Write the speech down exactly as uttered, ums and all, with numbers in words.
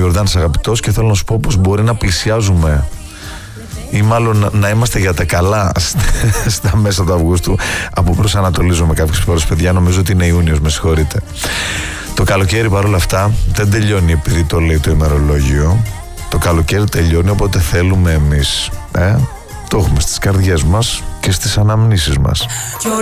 Ιορδάνης αγαπητός, και θέλω να σου πω πως μπορεί να πλησιάζουμε, ή μάλλον να είμαστε για τα καλά στα μέσα του Αυγούστου. Από προσανατολίζομαι κάποιες φορές, παιδιά, νομίζω ότι είναι Ιούνιος, με συγχωρείτε. Το καλοκαίρι παρόλα αυτά δεν τελειώνει επειδή το λέει το ημερολόγιο. Το καλοκαίρι τελειώνει όποτε θέλουμε εμείς, ε? Το έχουμε στις καρδιές μας και στις αναμνήσεις μας.